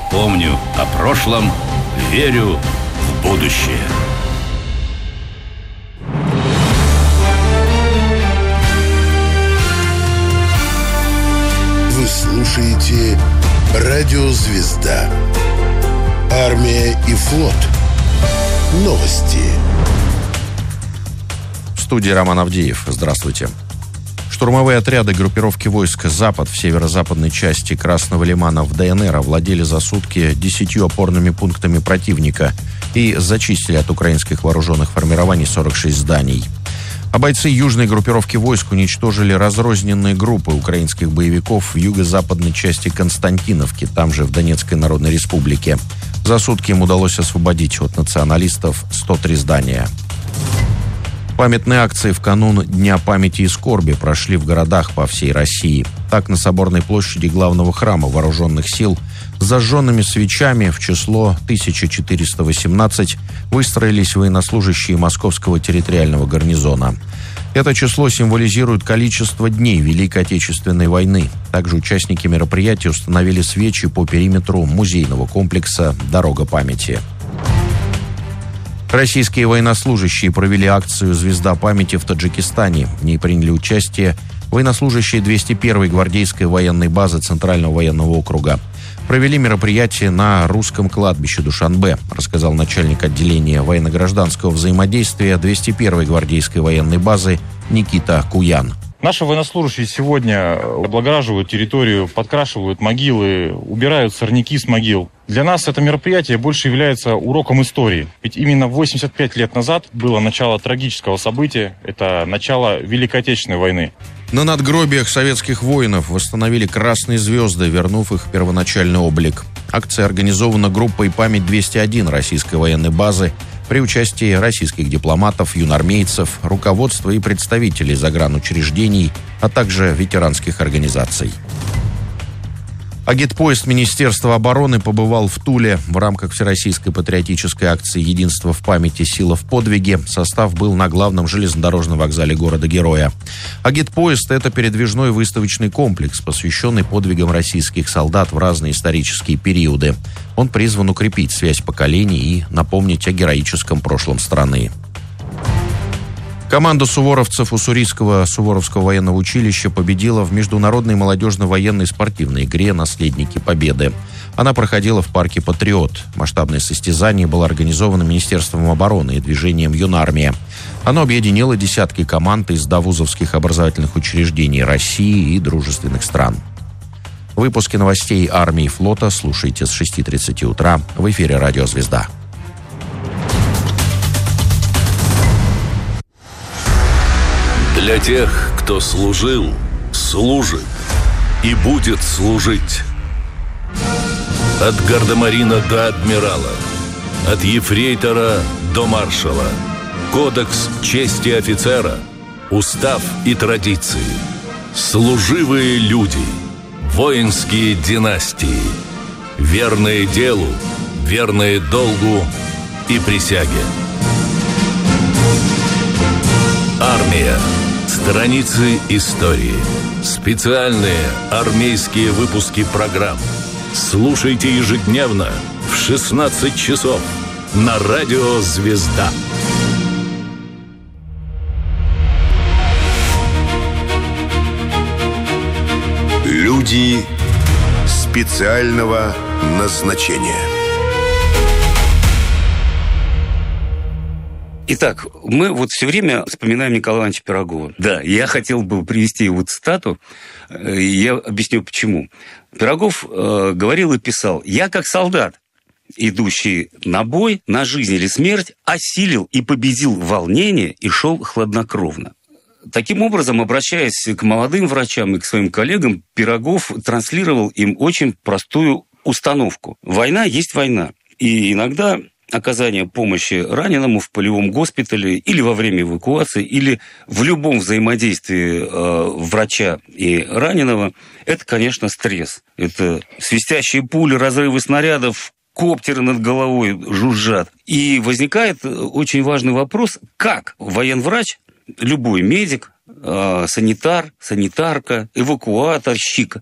Помню о прошлом, верю в будущее. Вы слушаете «Радио Звезда». Армия и флот. Новости. В студии Роман Авдеев. Здравствуйте. Штурмовые отряды группировки войск «Запад» в северо-западной части Красного Лимана в ДНР овладели за сутки 10 опорными пунктами противника и зачистили от украинских вооруженных формирований 46 зданий. А бойцы южной группировки войск уничтожили разрозненные группы украинских боевиков в юго-западной части Константиновки, там же в Донецкой Народной Республике. За сутки им удалось освободить от националистов 103 здания. Памятные акции в канун Дня памяти и скорби прошли в городах по всей России. Так, на Соборной площади главного храма Вооруженных сил с зажженными свечами в число 1418 выстроились военнослужащие Московского территориального гарнизона. Это число символизирует количество дней Великой Отечественной войны. Также участники мероприятия установили свечи по периметру музейного комплекса «Дорога памяти». Российские военнослужащие провели акцию «Звезда памяти» в Таджикистане. В ней приняли участие военнослужащие 201-й гвардейской военной базы Центрального военного округа. Провели мероприятие на русском кладбище Душанбе, рассказал начальник отделения военно-гражданского взаимодействия 201-й гвардейской военной базы Никита Куян. Наши военнослужащие сегодня облагораживают территорию, подкрашивают могилы, убирают сорняки с могил. Для нас это мероприятие больше является уроком истории. Ведь именно 85 лет назад было начало трагического события. Это начало Великой Отечественной войны. На надгробиях советских воинов восстановили красные звезды, вернув их первоначальный облик. Акция организована группой «Память-201» российской военной базы при участии российских дипломатов, юнармейцев, руководства и представителей загранучреждений, а также ветеранских организаций. Агитпоезд Министерства обороны побывал в Туле. В рамках всероссийской патриотической акции «Единство в памяти, сила в подвиге» состав был на главном железнодорожном вокзале города-героя. Агитпоезд – это передвижной выставочный комплекс, посвященный подвигам российских солдат в разные исторические периоды. Он призван укрепить связь поколений и напомнить о героическом прошлом страны. Команда суворовцев Уссурийского Суворовского военного училища победила в международной молодежно-военной спортивной игре «Наследники Победы». Она проходила в парке «Патриот». Масштабное состязание было организовано Министерством обороны и движением «Юнармия». Оно объединило десятки команд из довузовских образовательных учреждений России и дружественных стран. Выпуски новостей армии и флота слушайте с 6:30 утра в эфире «Радио Звезда». Для тех, кто служил, служит и будет служить. От гардемарина до адмирала, от ефрейтора до маршала. Кодекс чести офицера, устав и традиции. Служивые люди, воинские династии. Верные делу, верные долгу и присяге. Армия. Страницы истории. Специальные армейские выпуски программ. Слушайте ежедневно в 16 часов на радио «Звезда». Люди специального назначения. Итак, мы вот все время вспоминаем Николая Ивановича Пирогова. Да, я хотел бы привести его цитату, я объясню почему. Пирогов говорил и писал: «Я как солдат, идущий на бой, на жизнь или смерть, осилил и победил волнение и шел хладнокровно». Таким образом, обращаясь к молодым врачам и к своим коллегам, Пирогов транслировал им очень простую установку. Война есть война. И иногда оказание помощи раненому в полевом госпитале или во время эвакуации, или в любом взаимодействии врача и раненого, это, конечно, стресс. Это свистящие пули, разрывы снарядов, коптеры над головой жужжат. И возникает очень важный вопрос, как военврач, любой медик санитар, санитарка, эвакуаторщик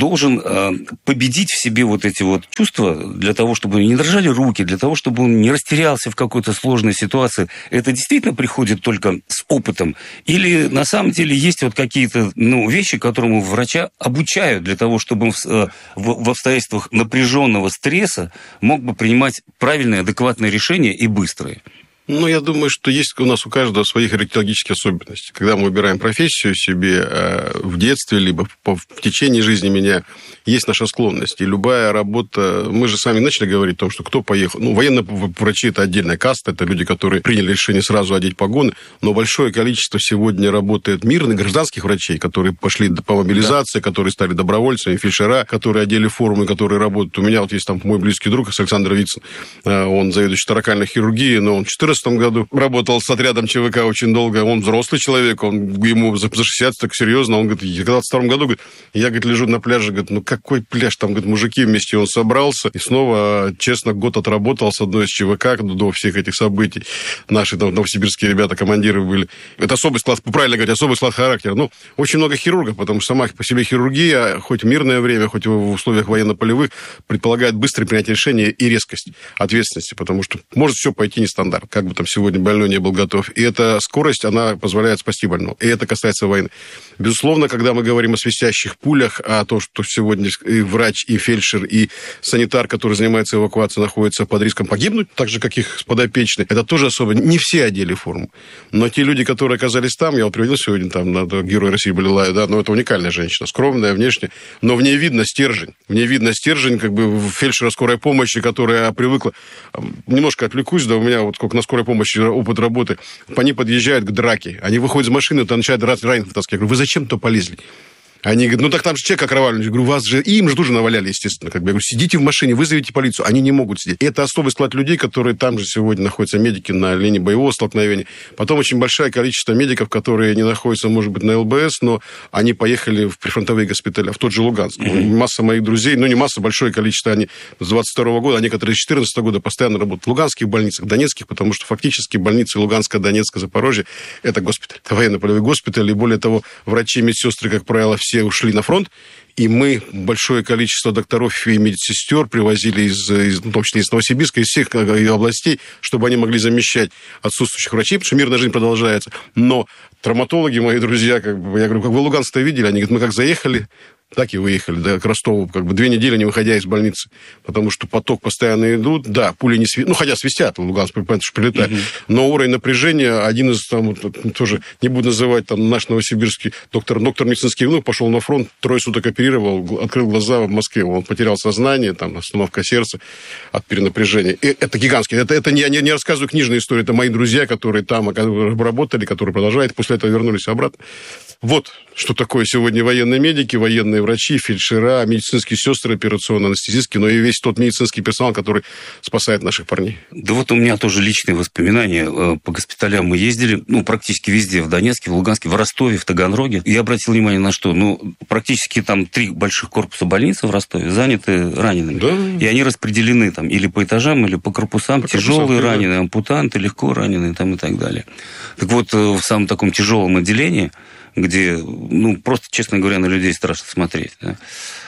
должен победить в себе вот эти вот чувства для того, чтобы не дрожали руки, для того, чтобы он не растерялся в какой-то сложной ситуации. Это действительно приходит только с опытом? Или на самом деле есть вот какие-то вещи, которому врача обучают для того, чтобы он в обстоятельствах напряженного стресса мог бы принимать правильные, адекватные решения и быстрые? Я думаю, что есть у нас у каждого свои характерологические особенности. Когда мы выбираем профессию себе в детстве, либо в течение жизни меня, есть наша склонность. И любая работа... Мы же сами начали говорить о том, что кто поехал... Военные врачи – это отдельная каста, это люди, которые приняли решение сразу одеть погоны, но большое количество сегодня работает мирных, гражданских врачей, которые пошли по мобилизации, которые стали добровольцами, фельдшера, которые одели форму, которые работают. У меня вот есть там мой близкий друг Александр Вицин, он заведующий торакальной хирургией, но он в 2014 году работал с отрядом ЧВК очень долго. Он взрослый человек, ему за 60, так серьезно. Он говорит, когда в 22 году, я, лежу на пляже, какой пляж? Там, мужики вместе, он собрался и снова, честно, год отработал с одной из ЧВК до всех этих событий. Наши там новосибирские ребята, командиры были. Это особый склад, правильно говорить, особый склад характера. Очень много хирургов, потому что сама по себе хирургия, хоть в мирное время, хоть в условиях военно-полевых, предполагает быстрое принятие решения и резкость ответственности, потому что может все пойти нестандарт, как бы там сегодня больной не был готов. И эта скорость, она позволяет спасти больного. И это касается войны. Безусловно, когда мы говорим о свистящих пулях, о том, что сегодня и врач, и фельдшер, и санитар, который занимается эвакуацией, находится под риском погибнуть, так же, как их подопечные, это тоже особо... Не все одели форму. Но те люди, которые оказались там, я вот приводил сегодня, там, герой России Балилая, да, но это уникальная женщина, скромная внешне, но в ней видно стержень. В ней видно стержень, фельдшера скорой помощи, которая привыкла... Немножко отвлекусь, да, у меня вот сколько на скорой помощи опыт работы, они подъезжают к драке, они выходят из машины, то начинают раненых таскать. Я говорю, вы зачем-то полезли? Они говорят, так там же человек окровавленный. Я говорю, вас же, им же тоже наваляли, естественно. Я говорю, сидите в машине, вызовите полицию. Они не могут сидеть. И это особый склад людей, которые там же сегодня находятся, медики на линии боевого столкновения. Потом очень большое количество медиков, которые не находятся, может быть, на ЛБС, но они поехали в прифронтовые госпиталя, в тот же Луганск. Масса моих друзей, не масса, большое количество, они с 22 года, а некоторые с 14 года постоянно работают в луганских больницах, донецких, потому что фактически больницы Луганска, Донецка, Запорожья – это госпиталь. Это военно-полевой госпиталь, и более того, врачи, медсестры, как правило, все ушли на фронт, и мы большое количество докторов и медсестер привозили в том числе из Новосибирска, из всех областей, чтобы они могли замещать отсутствующих врачей, потому что мирная жизнь продолжается. Но травматологи, мои друзья, я говорю, как вы Луганск-то видели? Они говорят, мы как заехали, так и выехали, к Ростову, 2 недели не выходя из больницы, потому что поток постоянно идут, да, пули не свистят, хотя свистят, Луганск, понятно, что прилетает, но уровень напряжения, один из, тоже, не буду называть, наш новосибирский доктор медицинских наук пошел на фронт, 3 суток оперировал, открыл глаза в Москве, он потерял сознание, остановка сердца от перенапряжения. И это гигантский, это я не рассказываю книжные истории, это мои друзья, которые там работали, которые продолжают, после этого вернулись обратно. Вот что такое сегодня военные медики, военные врачи, фельдшера, медицинские сестры, операционные анестезистки, но и весь тот медицинский персонал, который спасает наших парней. Да вот у меня тоже личные воспоминания. По госпиталям мы ездили, практически везде, в Донецке, в Луганске, в Ростове, в Таганроге. Я обратил внимание на что? Практически там 3 больших корпуса больницы в Ростове заняты ранеными. Да. И они распределены там или по этажам, или по корпусам. Тяжелые раненые, ампутанты, легко раненые там и так далее. Так вот, в самом таком тяжелом отделении, где, просто, честно говоря, на людей страшно смотреть. Да?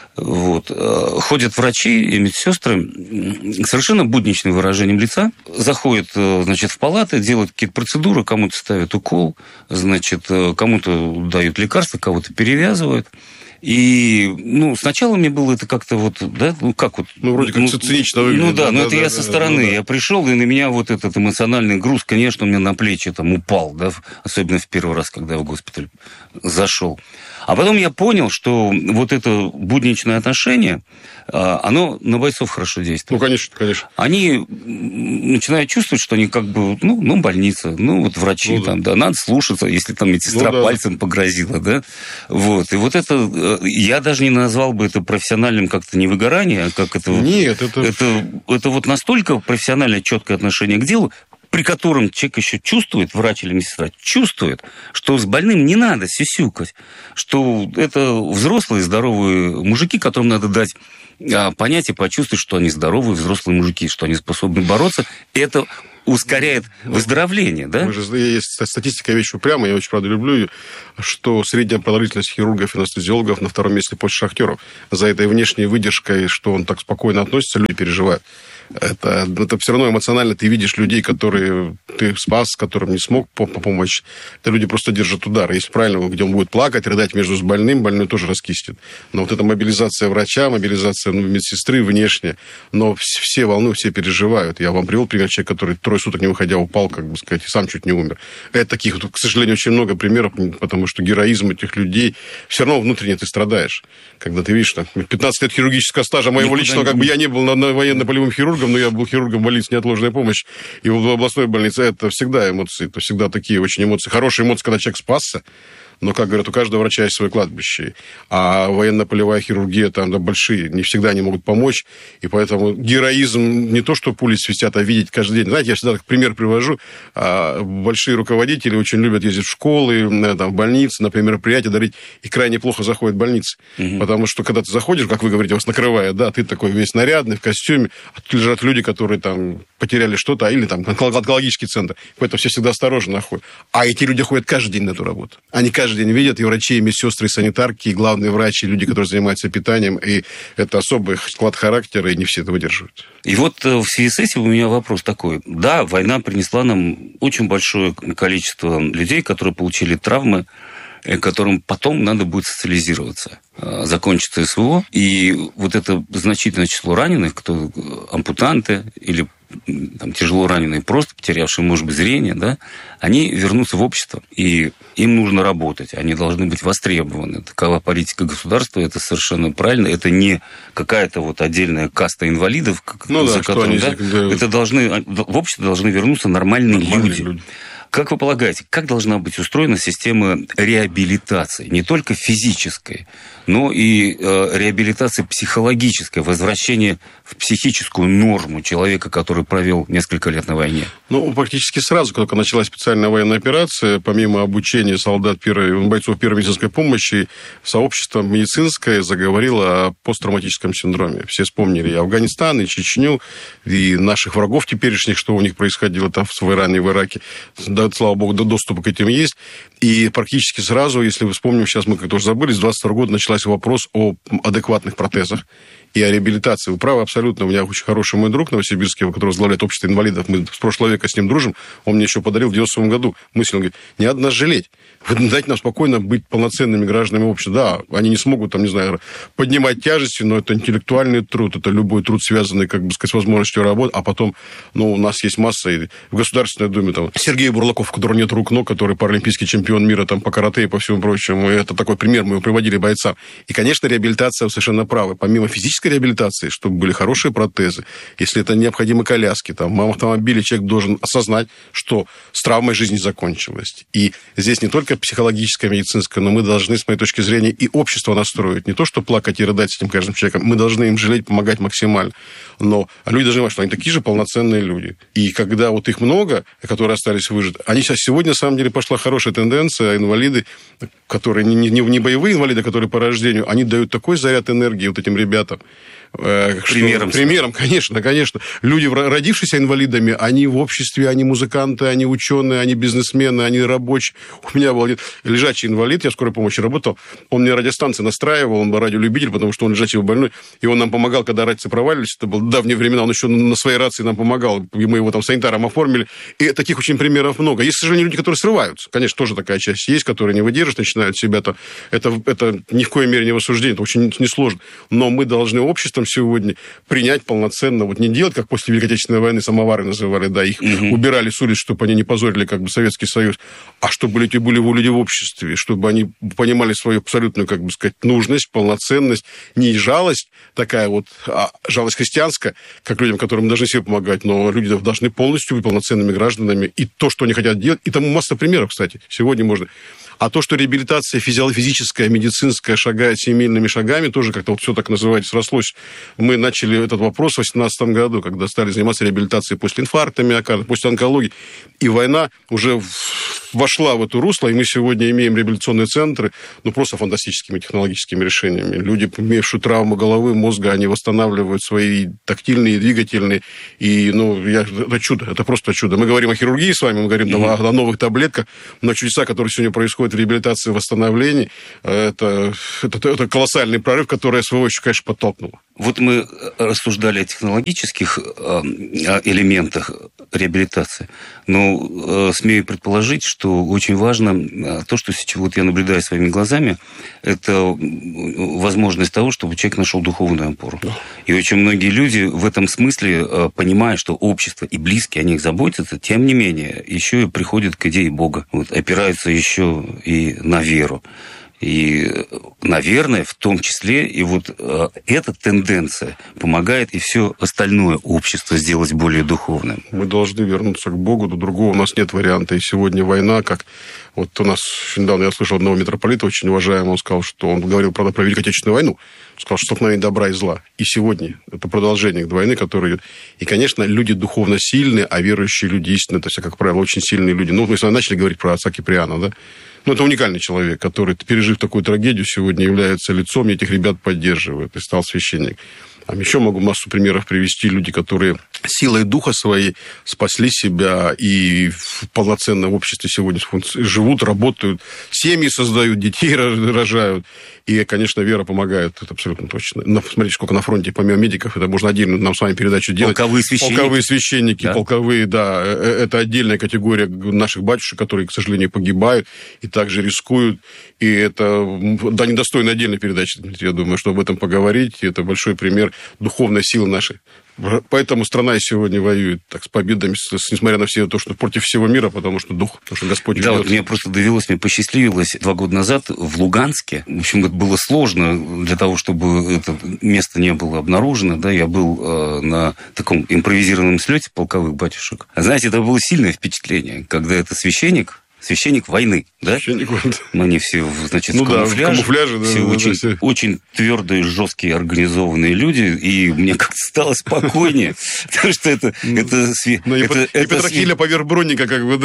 Ходят врачи и медсестры совершенно будничным выражением лица, заходят, в палаты, делают какие-то процедуры, кому-то ставят укол, кому-то дают лекарства, кого-то перевязывают. И, сначала мне было это как-то вроде как цинично выглядит. Это я со стороны. Я пришел, и на меня этот эмоциональный груз, конечно, у меня на плечи упал, да, особенно в первый раз, когда я в госпиталь зашел. А потом я понял, что это будничное отношение, оно на бойцов хорошо действует. Конечно. Они начинают чувствовать, что они больница, врачи надо слушаться, если там медсестра пальцем погрозила, да. И это, я даже не назвал бы это профессиональным как-то невыгорание, а как это... Нет, это настолько профессиональное, четкое отношение к делу, при котором человек еще чувствует, врач или медсестра, чувствует, что с больным не надо сюсюкать, что это взрослые здоровые мужики, которым надо дать понять и почувствовать, что они здоровые взрослые мужики, что они способны бороться. Это ускоряет выздоровление, да? Есть статистика, вещь упрямая, я очень, правда, люблю ее, что средняя продолжительность хирургов и анестезиологов на втором месте после шахтеров. За этой внешней выдержкой, что он так спокойно относится, люди переживают. Это все равно эмоционально ты видишь людей, которые ты спас, которым не смог помочь. Это люди просто держат удар. Если правильно, где он будет плакать, рыдать между с больным, больной тоже раскистит. Но вот эта мобилизация врача, мобилизация медсестры внешне, но все волнуют, все переживают. Я вам привел пример человека, который 3 суток не выходя упал, как бы сказать, и сам чуть не умер. Это таких, к сожалению, очень много примеров, потому что героизм этих людей, все равно внутренне ты страдаешь. Когда ты видишь, что 15 лет хирургического стажа моего личного, как бы я не был на военно-полевым хирургом, но я был хирургом в больнице «Неотложная помощь», и в областной больнице это всегда эмоции, это всегда такие очень эмоции. Хорошие эмоции, когда человек спасся, но, как говорят, у каждого врача есть свое кладбище. А военно-полевая хирургия, там, да, большие, не всегда они могут помочь. И поэтому героизм не то, что пули свистят, а видеть каждый день. Знаете, я всегда пример привожу. Большие руководители очень любят ездить в школы, там, в больницы, на мероприятия дарить, и крайне плохо заходят в больницы. Потому что, когда ты заходишь, как вы говорите, вас накрывает, да, ты такой весь нарядный, в костюме, а тут лежат люди, которые там потеряли что-то, или там онкологический центр. Поэтому все всегда осторожно находят. А эти люди ходят каждый день на эту работу. Они каждый день видят, и врачи, и медсестры, и санитарки, и главные врачи, и люди, которые занимаются питанием, и это особый склад характера, и не все это выдерживают. И вот в связи с этим у меня вопрос такой. Да, война принесла нам очень большое количество людей, которые получили травмы, которым потом надо будет социализироваться, закончится СВО, и вот это значительное число раненых, кто ампутанты или там, тяжело раненые, просто потерявшие, может быть, зрение, да, они вернутся в общество, и им нужно работать, они должны быть востребованы. Такова политика государства, это совершенно правильно, это не какая-то вот отдельная каста инвалидов, за которым, это в общество должны вернуться нормальные люди. Как вы полагаете, как должна быть устроена система реабилитации? Не только физической, но и реабилитации психологической, возвращение в психическую норму человека, который провел несколько лет на войне? Ну, практически сразу, как только началась специальная военная операция, помимо обучения солдат, бойцов первой медицинской помощи, сообщество медицинское заговорило о посттравматическом синдроме. Все вспомнили и Афганистан, и Чечню, и наших врагов теперешних, что у них происходило там в Иране и в Ираке. Да, слава богу, доступ к этим есть. И практически сразу, если вы вспомним, сейчас мы как-то уже забыли, с 22 года начался вопрос о адекватных протезах и о реабилитации. Вы правы абсолютно. У меня очень хороший мой друг новосибирский, который возглавляет общество инвалидов. Мы с прошлого века с ним дружим. Он мне еще подарил в 97 году мысль. Он говорит, не надо нас жалеть. Вы дайте нам спокойно быть полноценными гражданами общества. Да, они не смогут, там, не знаю, поднимать тяжести, но это интеллектуальный труд, это любой труд, связанный, как бы сказать, с возможностью работы. А потом, ну, у нас есть масса, и в Государственной Думе, там, Сергей Бурлаков, у которого нет рук-ног, который паралимпийский чемпион мира там, по карате и по всему прочему. И это такой пример, мы его приводили бойцам. И, конечно, реабилитация, вы совершенно правы. Помимо физической реабилитации, чтобы были хорошие протезы, если это необходимы коляски, там, в автомобиле человек должен осознать, что с травмой жизнь не закончилась. И здесь не только психологическая, медицинская, но мы должны, с моей точки зрения, и общество настроить. Не то, что плакать и рыдать с этим каждым человеком. Мы должны им жалеть, помогать максимально. Но люди должны понимать, что они такие же полноценные люди. И когда вот их много, которые остались выжить, они сейчас сегодня, на самом деле, пошла хорошая тенденция, инвалиды, которые не боевые инвалиды, которые по рождению, они дают такой заряд энергии вот этим ребятам. Примером, конечно. Люди, родившиеся инвалидами, они в обществе, они музыканты, они ученые, они бизнесмены, они рабочие. У меня был лежачий инвалид, я в скорой помощи работал, он мне радиостанции настраивал, он был радиолюбитель, потому что он лежачий больной, и он нам помогал, когда рации проваливались, это было давние времена, он еще на своей рации нам помогал, и мы его там санитаром оформили, и таких очень примеров много. Есть, к сожалению, люди, которые срываются, конечно, тоже такая часть есть, которые не выдерживают, начинают себя, это ни в коей мере не в осуждении, это очень несложно, но мы должны обществом сегодня принять полноценно, вот не делать, как после Великой Отечественной войны самовары называли, да, их убирали с улиц, чтобы они не позорили как бы Советский Союз, а чтобы люди были люди в обществе, чтобы они понимали свою абсолютную, как бы сказать, нужность, полноценность, не жалость такая вот, а жалость христианская, как людям, которым должны себе помогать, но люди должны полностью быть полноценными гражданами, и то, что они хотят делать, и тому масса примеров, кстати, сегодня можно. А то, что реабилитация физическая, медицинская шагает семейными шагами, тоже как-то вот все так называется, срослось. Мы начали этот вопрос в 2018 году, когда стали заниматься реабилитацией после инфаркта миокарда, после онкологии. И война уже вошла в это русло, и мы сегодня имеем реабилитационные центры, просто фантастическими технологическими решениями. Люди, имевшие травмы головы, мозга, они восстанавливают свои тактильные, двигательные, и, это чудо, это просто чудо. Мы говорим о хирургии с вами, мы говорим о новых таблетках, но чудеса, которые сегодня происходят в реабилитации и восстановлении, это колоссальный прорыв, который СВО еще, конечно, подтолкнуло. Вот мы рассуждали о технологических элементах реабилитации, но смею предположить, что очень важно то, что сейчас вот я наблюдаю своими глазами, это возможность того, чтобы человек нашел духовную опору. Да. И очень многие люди в этом смысле, понимая, что общество и близкие о них заботятся, тем не менее, еще и приходят к идее Бога, опираются еще и на веру. И, наверное, в том числе и эта тенденция помогает и все остальное общество сделать более духовным. Мы должны вернуться к Богу, до другого у нас нет варианта. И сегодня война, как у нас недавно я слышал одного митрополита, очень уважаемого, он сказал, что он говорил, правда, про Великую Отечественную войну, он сказал, что столкновение добра и зла. И сегодня это продолжение войны, которая идет. И, конечно, люди духовно сильные, а верующие люди истинные, то есть, как правило, очень сильные люди. Мы с вами начали говорить про отца Киприана, да? Это уникальный человек, который, пережив такую трагедию, сегодня является лицом, и этих ребят поддерживает, и стал священником. Еще могу массу примеров привести. Люди, которые силой духа своей спасли себя и в полноценном обществе сегодня живут, работают, семьи создают, детей рожают. И, конечно, вера помогает, это абсолютно точно. Смотрите, сколько на фронте, помимо медиков, это можно отдельную нам с вами передачу делать. Полковые священники. Да? Полковые, да. Это отдельная категория наших батюшек, которые, к сожалению, погибают и также рискуют. И это, недостойно отдельной передачи, я думаю, что об этом поговорить. И это большой пример духовной силы нашей. Поэтому страна сегодня воюет так, с победами, несмотря на все то, что против всего мира, потому что Господь ведет. Да, мне просто мне посчастливилось 2 года назад в Луганске. В общем, это было сложно для того, чтобы это место не было обнаружено. Да, я был на таком импровизированном слете полковых батюшек. Знаете, это было сильное впечатление, когда это священник войны, да? Они все, в камуфляже, все очень твердые, жесткие, организованные люди, и мне как-то стало спокойнее, потому что это Петрохиля поверх бронника,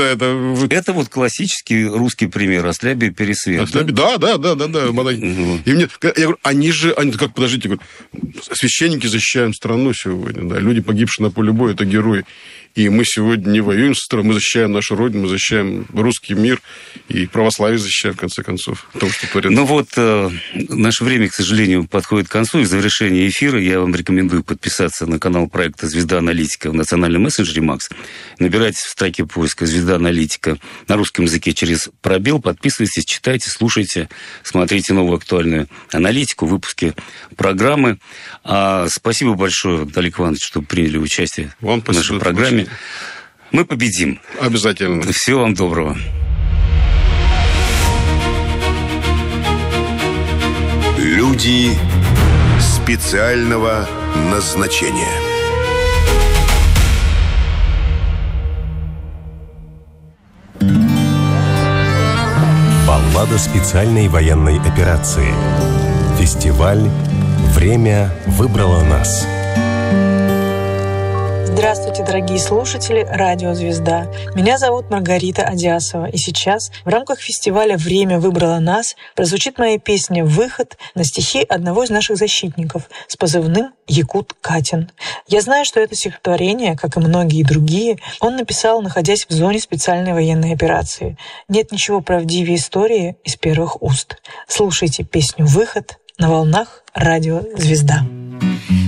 это вот классический русский пример, Асляби Пересвет. Да. И мне, я говорю, они подождите, священники защищают страну сегодня, да, люди, погибшие на поле боя, это герои. И мы сегодня не воюем со стороны, мы защищаем нашу родину, мы защищаем русский мир и православие защищаем, в конце концов, то, что творится. Наше время, к сожалению, подходит к концу. И в завершении эфира я вам рекомендую подписаться на канал проекта «Звезда Аналитика» в национальном мессенджере «Макс». Набирайте в строке поиска «Звезда Аналитика» на русском языке через пробел, подписывайтесь, читайте, слушайте, смотрите новую актуальную аналитику, выпуски программы. Спасибо большое, Олег Иванович, что приняли участие в нашей программе. Мы победим. Обязательно. Всего вам доброго. Люди специального назначения. Баллада специальной военной операции. Фестиваль «Время выбрало нас». Здравствуйте, дорогие слушатели Радио Звезда. Меня зовут Маргарита Адясова, и сейчас в рамках фестиваля «Время выбрало нас» прозвучит моя песня «Выход» на стихи одного из наших защитников с позывным Якут Катин. Я знаю, что это стихотворение, как и многие другие, он написал, находясь в зоне специальной военной операции. Нет ничего правдивее истории из первых уст. Слушайте песню «Выход» на волнах Радио Звезда.